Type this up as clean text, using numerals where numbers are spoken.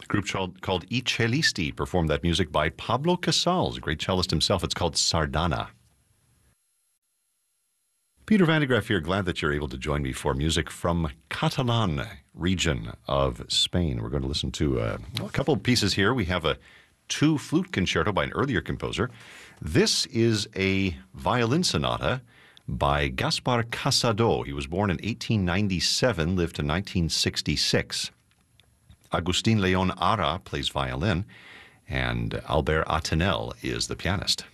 A group called I Cellisti performed that music by Pablo Casals, a great cellist himself. It's called Sardana. Peter Van de Graaff here. Glad that you're able to join me for music from Catalan region of Spain. We're going to listen to a couple of pieces here. We have a two-flute concerto by an earlier composer. This is a violin sonata by Gaspar Casado. He was born in 1897, lived to 1966. Agustin Leon Ara plays violin, and Albert Atenel is the pianist.